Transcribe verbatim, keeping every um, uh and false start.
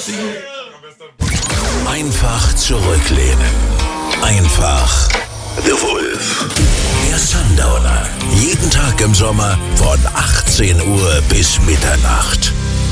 Einfach zurücklehnen. Einfach The Wolf. Der Sundowner. Jeden Tag im Sommer von achtzehn Uhr bis Mitternacht.